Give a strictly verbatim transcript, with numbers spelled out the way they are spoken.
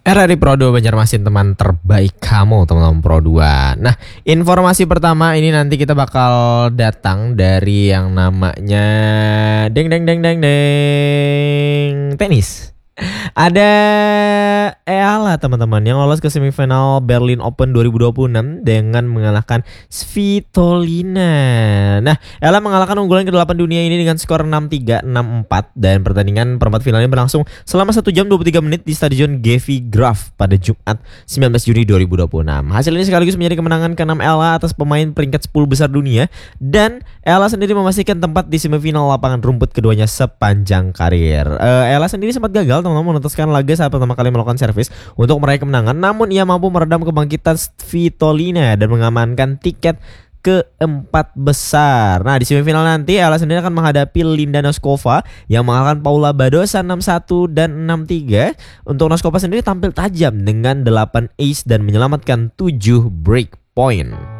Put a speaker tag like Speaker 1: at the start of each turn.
Speaker 1: R R I Pro dua Banjarmasin, teman terbaik kamu teman-teman Pro dua. Nah, informasi pertama ini nanti kita bakal datang dari yang namanya deng deng deng deng deng tenis. Ada Eala teman-teman yang lolos ke semifinal Berlin Open dua ribu dua puluh enam dengan mengalahkan Svitolina. Nah, Eala mengalahkan unggulan ke delapan dunia ini dengan skor enam tiga, enam empat dan pertandingan perempat finalnya berlangsung selama satu jam dua puluh tiga menit di Stadion G V Graaf pada Jumat sembilan belas Juni dua ribu dua puluh enam. Hasil ini sekaligus menjadi kemenangan keenam Eala atas pemain peringkat sepuluh besar dunia, dan Eala sendiri memastikan tempat di semifinal lapangan rumput keduanya sepanjang karir. Uh, Eala sendiri sempat gagal teman-teman memutuskan laga saat pertama kali melakukan servis untuk meraih kemenangan, namun ia mampu meredam kebangkitan Svitolina dan mengamankan tiket keempat besar. Nah, di semifinal nanti Eala sendiri akan menghadapi Linda Noskova yang mengalahkan Paula Badosa enam satu dan enam tiga. Untuk Noskova sendiri tampil tajam dengan delapan ace dan menyelamatkan tujuh break point.